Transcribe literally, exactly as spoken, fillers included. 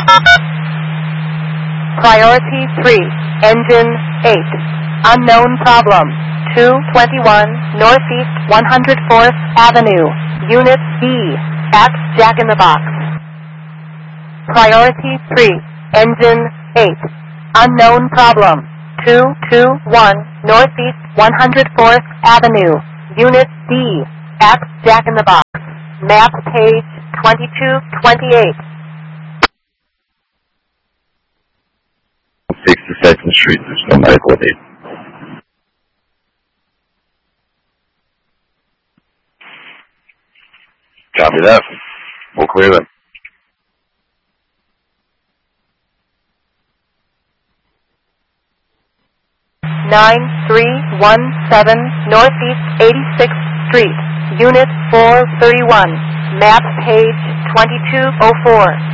Priority three, engine eight. Unknown problem. two twenty-one Northeast one hundred fourth Avenue. Unit B. At Jack in the Box. Priority three, engine eight. Unknown problem. two twenty-one Northeast one hundred fourth Avenue. Unit B. At Jack in the Box. Map page twenty-two twenty-eight. sixty-second Street, there's no medical aid. Copy that. We'll clear them. nine three one seven Northeast eighty-sixth Street, Unit four thirty-one, map page twenty-two oh four.